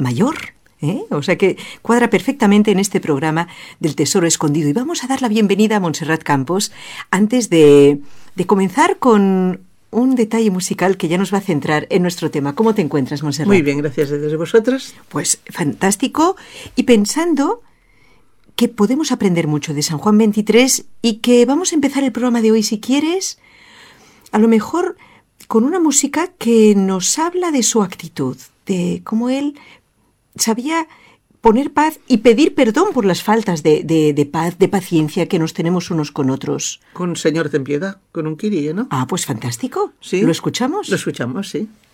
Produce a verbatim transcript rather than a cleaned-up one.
mayor, ¿eh? O sea que cuadra perfectamente en este programa del Tesoro Escondido. Y vamos a dar la bienvenida a Montserrat Campos antes de, de comenzar con un detalle musical que ya nos va a centrar en nuestro tema. ¿Cómo te encuentras, Montserrat? Muy bien, gracias a Dios. ¿Vosotras? Pues fantástico. Y pensando que podemos aprender mucho de San Juan veintitrés y que vamos a empezar el programa de hoy, si quieres, a lo mejor con una música que nos habla de su actitud, de cómo él sabía poner paz y pedir perdón por las faltas de, de, de paz, de paciencia que nos tenemos unos con otros. Con Señor ten piedad, con un Kyrie, ¿no? Ah, pues fantástico. ¿Sí? ¿Lo escuchamos? Lo escuchamos, sí.